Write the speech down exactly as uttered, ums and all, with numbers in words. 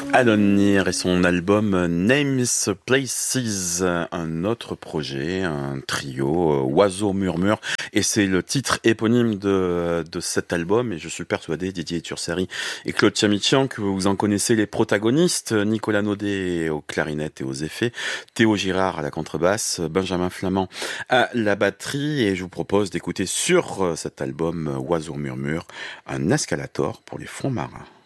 Alon Near et son album Names Places, un autre projet, un trio, euh, Oiseau Murmure, et c'est le titre éponyme de, de cet album, et je suis persuadé, Didier Tursari et Claude Chamichian, que vous en connaissez les protagonistes, Nicolas Naudet aux clarinettes et aux effets, Théo Girard à la contrebasse, Benjamin Flamand à la batterie, et je vous propose d'écouter sur cet album Oiseau Murmure un escalator pour les fonds marins.